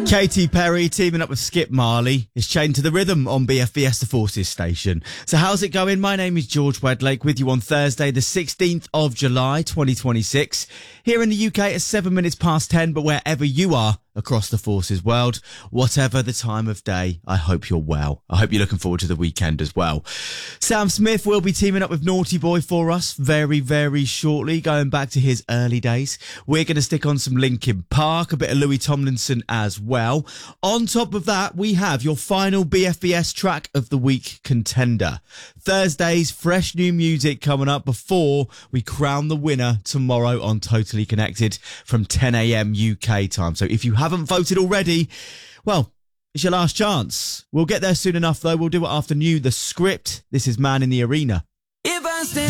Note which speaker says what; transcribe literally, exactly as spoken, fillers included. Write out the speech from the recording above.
Speaker 1: Katy Perry teaming up with Skip Marley is chained to the rhythm on B F B S The Forces station. So how's it going? My name is George Wedlake with you on Thursday the sixteenth of July twenty twenty-six. Here in the U K it's seven minutes past ten, but wherever you are across the Forces world, whatever the time of day, I hope you're well. I hope you're looking forward to the weekend as well. Sam Smith will be teaming up with Naughty Boy for us very, very shortly, going back to his early days. We're going to stick on some Linkin Park, a bit of Louis Tomlinson as well. On top of that, we have your final B F B S track of the week contender. Thursday's fresh new music coming up before we crown the winner tomorrow on Totally Connected from ten a.m. U K time. So if you haven't voted already, well, it's your last chance. We'll get there soon enough, though. We'll do it after New The Script. This is Man in the Arena. If I stay